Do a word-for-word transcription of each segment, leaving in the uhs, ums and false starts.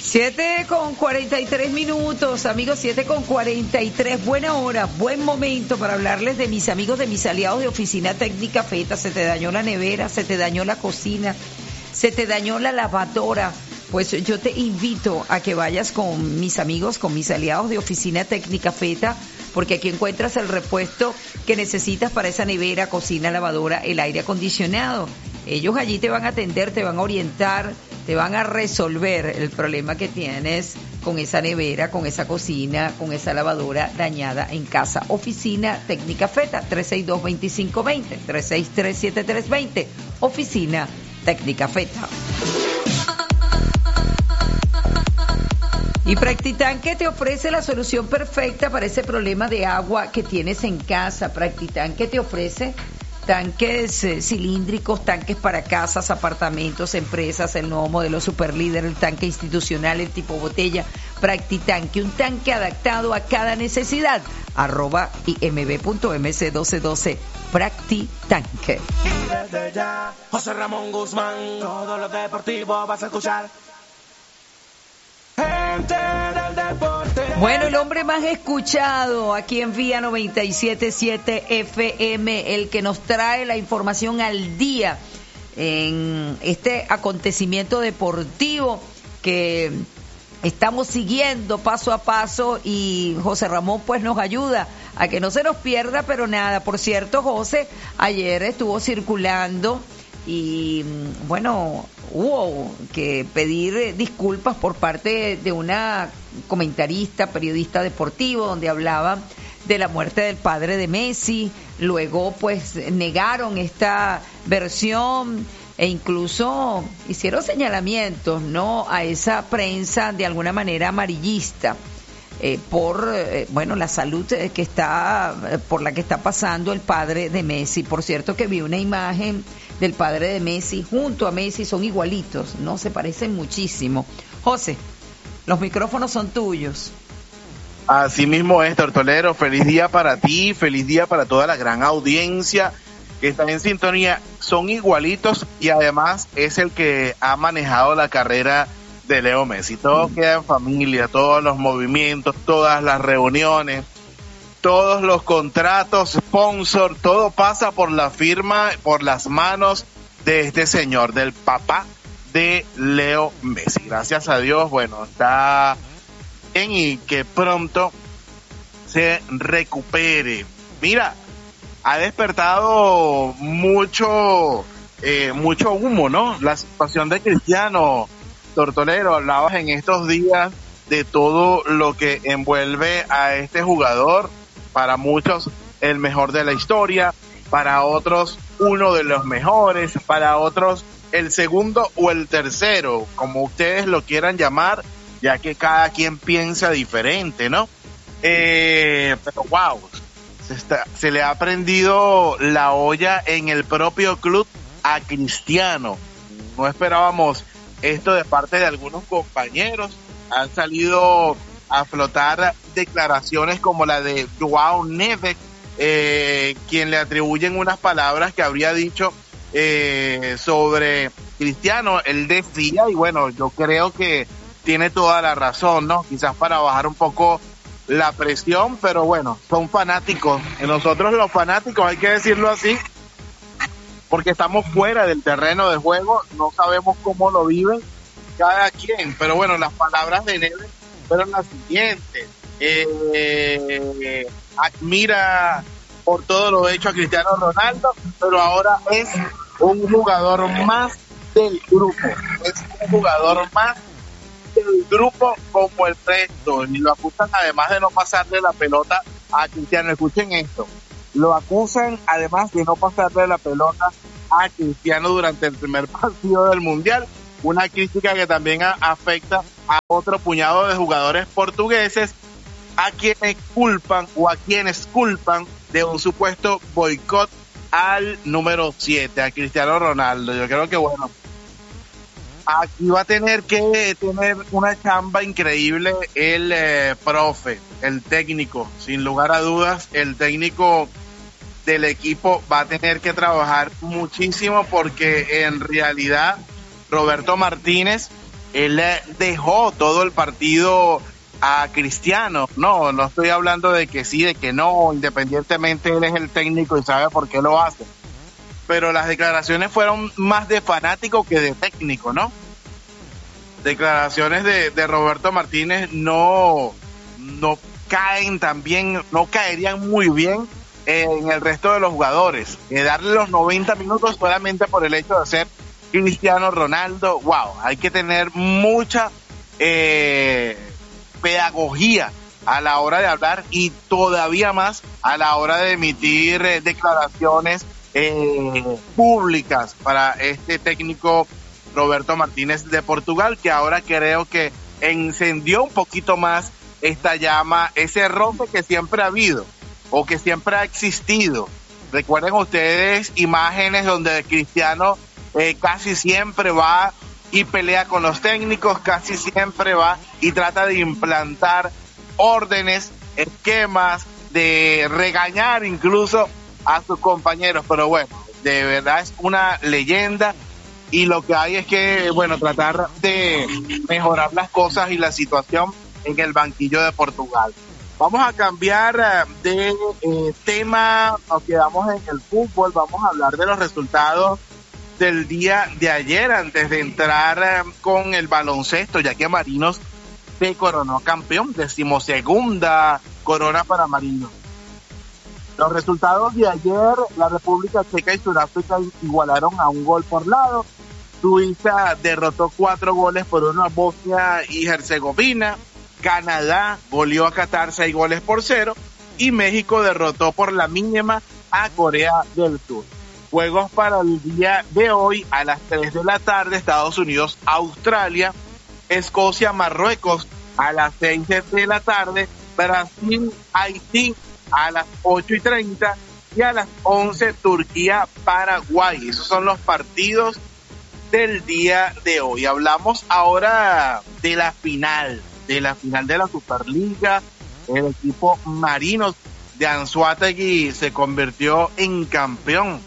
Siete con cuarenta y tres minutos, amigos, siete con cuarenta y tres, buena hora, buen momento para hablarles de mis amigos, de mis aliados de Oficina Técnica Feta. Se te dañó la nevera, se te dañó la cocina, se te dañó la lavadora. Pues yo te invito a que vayas con mis amigos, con mis aliados de Oficina Técnica Feta, porque aquí encuentras el repuesto que necesitas para esa nevera, cocina, lavadora, el aire acondicionado. Ellos allí te van a atender, te van a orientar, te van a resolver el problema que tienes con esa nevera, con esa cocina, con esa lavadora dañada en casa. Oficina Técnica Feta, tres seis dos, dos cinco dos cero, tres seis tres, siete tres dos cero. Oficina Técnica Feta. Y Practitanque te ofrece la solución perfecta para ese problema de agua que tienes en casa. Practitanque te ofrece tanques eh, cilíndricos, tanques para casas, apartamentos, empresas, el nuevo modelo Superlíder, el tanque institucional, el tipo botella. Practitanque, un tanque adaptado a cada necesidad. Arroba imb punto mc uno dos uno dos. Practitanque. Desde ya, José Ramón Guzmán, todo lo deportivo vas a escuchar. Gente del deporte. Bueno, el hombre más escuchado aquí en Vía noventa y siete punto siete F M, el que nos trae la información al día en este acontecimiento deportivo que estamos siguiendo paso a paso, y José Ramón pues nos ayuda a que no se nos pierda, pero nada. Por cierto, José, ayer estuvo circulando y bueno, hubo que pedir disculpas por parte de una comentarista, periodista deportivo, donde hablaba de la muerte del padre de Messi. Luego pues negaron esta versión e incluso hicieron señalamientos, ¿no?, a esa prensa de alguna manera amarillista. Eh, por eh, bueno la salud eh, que está eh, por la que está pasando el padre de Messi. Por cierto que vi una imagen del padre de Messi junto a Messi, son igualitos, no se parecen muchísimo. José, los micrófonos son tuyos. Así mismo es, Tortolero. Feliz día para ti, feliz día para toda la gran audiencia que está en sintonía. Son igualitos y además es el que ha manejado la carrera de Leo Messi. Todo queda en familia, todos los movimientos, todas las reuniones, todos los contratos, sponsor, todo pasa por la firma, por las manos de este señor, del papá de Leo Messi. Gracias a Dios, bueno, está bien y que pronto se recupere. Mira, ha despertado mucho, eh, mucho humo, ¿no? La situación de Cristiano. Tortolero, hablabas en estos días de todo lo que envuelve a este jugador. Para muchos el mejor de la historia, para otros uno de los mejores, para otros el segundo o el tercero, como ustedes lo quieran llamar, ya que cada quien piensa diferente, ¿no? Eh, pero wow, se, está, se le ha prendido la olla en el propio club a Cristiano. No esperábamos esto de parte de algunos compañeros. Han salido a flotar declaraciones como la de Joao Neves, eh, quien le atribuyen unas palabras que habría dicho eh, sobre Cristiano. Él decía, y bueno, yo creo que tiene toda la razón, ¿no? Quizás para bajar un poco la presión, pero bueno, son fanáticos. Y nosotros los fanáticos, hay que decirlo así, porque estamos fuera del terreno de juego, no sabemos cómo lo viven cada quien, pero bueno, las palabras de Neves fueron las siguientes. Eh, admira por todo lo hecho a Cristiano Ronaldo, pero ahora es un jugador más del grupo, es un jugador más del grupo como el resto, y lo acusan además de no pasarle la pelota a Cristiano. Escuchen esto, lo acusan además de no pasarle la pelota a Cristiano durante el primer partido del Mundial, una crítica que también a, afecta a otro puñado de jugadores portugueses, a quienes culpan o a quienes culpan de un supuesto boicot al número siete, a Cristiano Ronaldo. Yo creo que bueno, aquí va a tener que tener una chamba increíble el eh, profe, el técnico, sin lugar a dudas, el técnico del equipo va a tener que trabajar muchísimo, porque en realidad Roberto Martínez él dejó todo el partido a Cristiano. No, no estoy hablando de que sí, de que no, independientemente él es el técnico y sabe por qué lo hace. Pero las declaraciones fueron más de fanático que de técnico, ¿no? Declaraciones de, de Roberto Martínez no, no caen tan bien, no caerían muy bien en el resto de los jugadores. Eh, darle los noventa minutos solamente por el hecho de ser Cristiano Ronaldo, wow, hay que tener mucha eh, pedagogía a la hora de hablar y todavía más a la hora de emitir eh, declaraciones eh, públicas para este técnico Roberto Martínez de Portugal, que ahora creo que encendió un poquito más esta llama, ese roce que siempre ha habido o que siempre ha existido. Recuerden ustedes imágenes donde Cristiano eh, casi siempre va y pelea con los técnicos, casi siempre va y trata de implantar órdenes, esquemas, de regañar incluso a sus compañeros, pero bueno, de verdad es una leyenda y lo que hay es que, bueno, tratar de mejorar las cosas y la situación en el banquillo de Portugal. Vamos a cambiar de eh, tema, nos quedamos en el fútbol, vamos a hablar de los resultados del día de ayer antes de entrar eh, con el baloncesto, ya que Marinos se coronó campeón, decimosegunda corona para Marinos. Los resultados de ayer, la República Checa y Sudáfrica igualaron a un gol por lado. Suiza derrotó cuatro goles por uno a Bosnia y Herzegovina. Canadá goleó a Qatar seis goles por cero. Y México derrotó por la mínima a Corea del Sur. Juegos para el día de hoy a las tres de la tarde, Estados Unidos, Australia, Escocia, Marruecos a las seis de la tarde, Brasil, Haití a las ocho y treinta y a las once Turquía, Paraguay. Esos son los partidos del día de hoy. Hablamos ahora de la final, de la final de la Superliga. El equipo Marinos de Anzoátegui se convirtió en campeón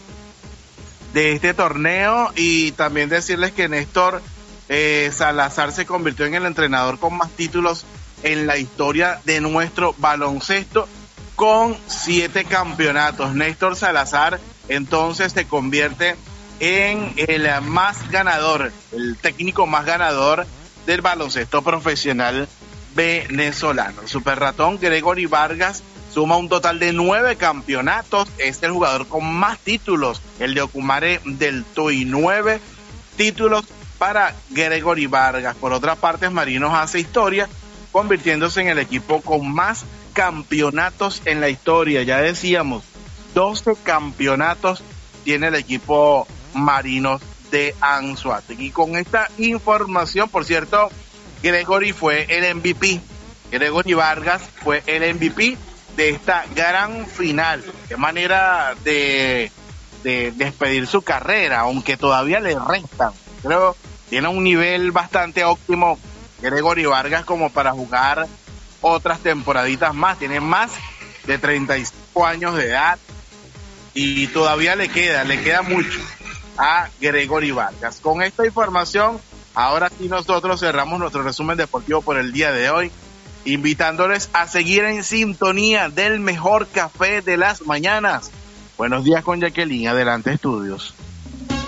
de este torneo y también decirles que Néstor eh, Salazar se convirtió en el entrenador con más títulos en la historia de nuestro baloncesto, con siete campeonatos. Néstor Salazar entonces se convierte en el más ganador, el técnico más ganador del baloncesto profesional venezolano. Super Ratón Gregory Vargas suma un total de nueve campeonatos, es el jugador con más títulos, el de Ocumare del Tuy, nueve títulos para Gregory Vargas. Por otra parte, Marinos hace historia, convirtiéndose en el equipo con más campeonatos en la historia. Ya decíamos, doce campeonatos tiene el equipo Marinos de Anzoátegui. Y con esta información, por cierto, Gregory fue el M V P. Gregory Vargas fue el M V P de esta gran final. Qué manera de, de despedir su carrera, aunque todavía le restan. Creo tiene un nivel bastante óptimo Gregory Vargas como para jugar otras temporaditas más. Tiene más de treinta y cinco años de edad y todavía le queda, le queda mucho a Gregory Vargas. Con esta información, ahora sí nosotros cerramos nuestro resumen deportivo por el día de hoy, invitándoles a seguir en sintonía del mejor café de las mañanas. Buenos días con Jacqueline, adelante estudios.